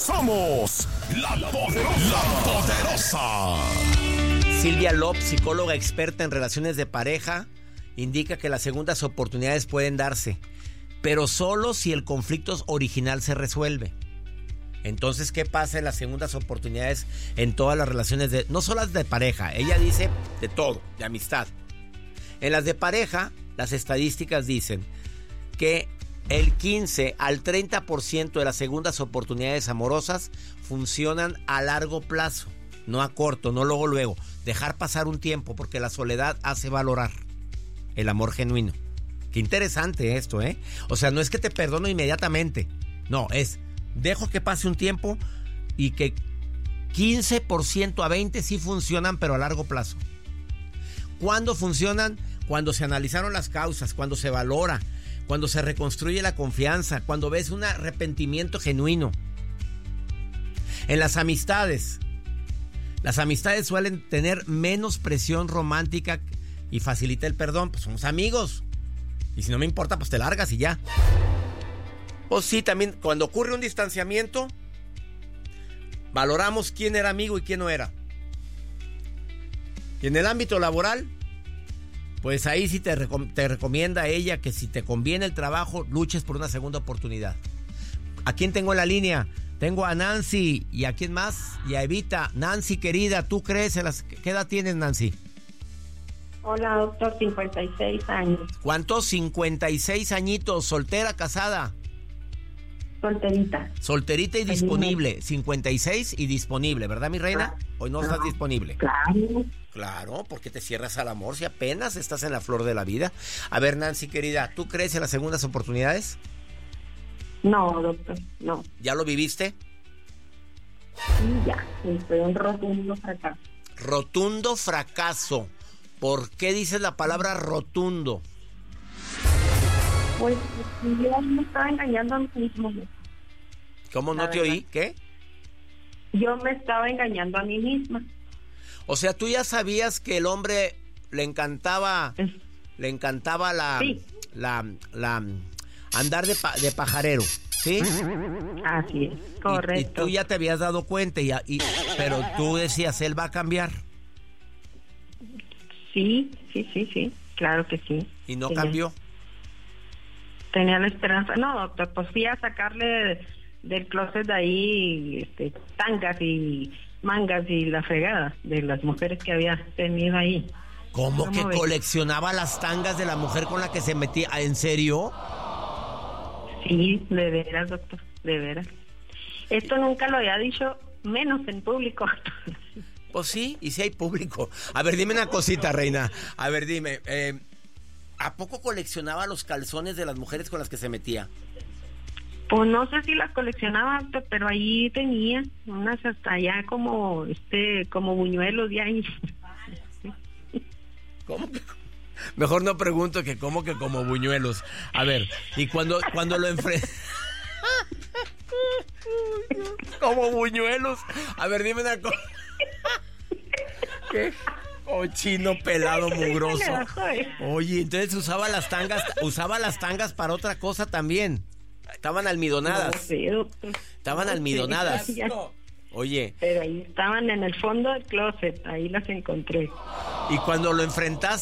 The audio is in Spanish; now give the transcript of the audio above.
Somos la Poderosa. Silvia Lopes, psicóloga experta en relaciones de pareja, indica que las segundas oportunidades pueden darse, pero solo si el conflicto original se resuelve. Entonces, ¿qué pasa en las segundas oportunidades en todas las relaciones no solo las de pareja? Ella dice de todo, de amistad. En las de pareja, las estadísticas dicen que el 15 al 30% de las segundas oportunidades amorosas funcionan a largo plazo, no a corto, no luego. Dejar pasar un tiempo, porque la soledad hace valorar el amor genuino. Qué interesante esto, ¿eh? O sea, no es que te perdono inmediatamente. No, es dejo que pase un tiempo y que 15% a 20% sí funcionan, pero a largo plazo. ¿Cuándo funcionan? Cuando se analizaron las causas, cuando se valora, cuando se reconstruye la confianza, cuando ves un arrepentimiento genuino. En las amistades suelen tener menos presión romántica y facilita el perdón. Pues somos amigos. Y si no me importa, pues te largas y ya. O sí, también cuando ocurre un distanciamiento, valoramos quién era amigo y quién no era. Y en el ámbito laboral, pues ahí sí te recomienda ella que si te conviene el trabajo, luches por una segunda oportunidad. ¿A quién tengo en la línea? Tengo a Nancy. ¿Y a quién más? Y a Evita. Nancy, querida, ¿tú crees en las... ¿Qué edad tienes, Nancy? Hola, doctor, 56 años. ¿Cuántos? 56 añitos. ¿Soltera, casada? Solterita. Solterita y disponible. 56 y disponible, ¿verdad, mi reina? ¿Hoy no estás disponible? Claro. Claro, porque te cierras al amor si apenas estás en la flor de la vida. A ver, Nancy, querida, ¿tú crees en las segundas oportunidades? No, doctor, no. ¿Ya lo viviste? Sí, ya. Fue un rotundo fracaso. Rotundo fracaso. ¿Por qué dices la palabra rotundo? Pues yo me estaba engañando a mí mismo. ¿Cómo no te oí? ¿Qué? Yo me estaba engañando a mí misma. O sea, tú ya sabías que el hombre le encantaba Sí. la andar de pajarero, ¿sí? Así es, correcto. Y tú ya te habías dado cuenta, pero tú decías, él va a cambiar. Sí, claro que sí. ¿Y no cambió? Tenía la esperanza. No, doctor, pues fui a sacarle del closet de ahí tangas y mangas y la fregada de las mujeres que había tenido ahí. ¿Cómo que coleccionaba las tangas de la mujer con la que se metía? ¿En serio? Sí, de veras, doctor, de veras. Esto nunca lo había dicho, menos en público. Pues sí, y si hay público. A ver, dime una cosita, reina. A ver, dime, ¿a poco coleccionaba los calzones de las mujeres con las que se metía? Pues no sé si las coleccionaba, doctor, pero ahí tenía unas hasta allá como buñuelos de ahí. ¿Cómo que? Mejor no pregunto que cómo que como buñuelos. A ver, y cuando lo enfrenté... Como buñuelos. A ver, dime una cosa. ¿Qué? Cochino pelado mugroso. Oye, entonces usaba las tangas para otra cosa también. Estaban almidonadas. No sé, doctor. Estaban almidonadas. Oye. Pero ahí estaban en el fondo del closet, ahí las encontré. Y cuando lo enfrentaste